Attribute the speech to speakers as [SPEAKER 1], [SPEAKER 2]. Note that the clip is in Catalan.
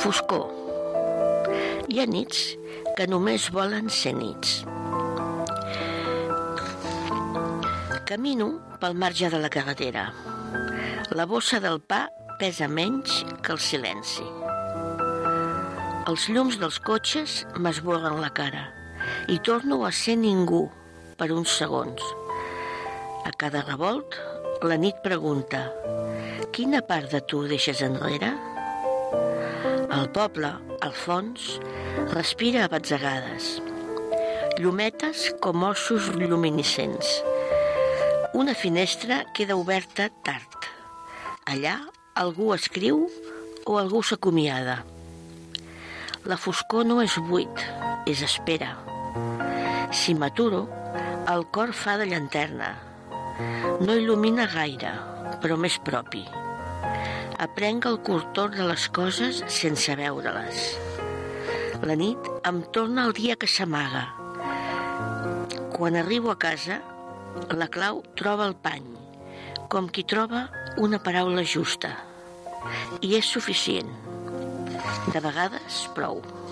[SPEAKER 1] Foscor. Hi ha nits que només volen ser nits. Camino pel marge de la carretera. La bossa del pa pesa menys que el silenci. Els llums dels cotxes m'esborren la cara i torno a ser ningú per uns segons. A cada revolt, la nit pregunta: quina part de tu deixes enrere? El poble, al fons, respira a batzegades. Llumetes com ossos luminescents. Una finestra queda oberta tard. Allà algú escriu o algú s'acomiada. La foscor no és buit, és espera. Si m'aturo, el cor fa de llanterna. No il·lumina gaire, però més propi. Aprenc el contorn de les coses sense veure-les. La nit em torna el dia que s'amaga. Quan arribo a casa, la Clau troba el pany, com qui troba una paraula justa. I és suficient. De vegades, prou.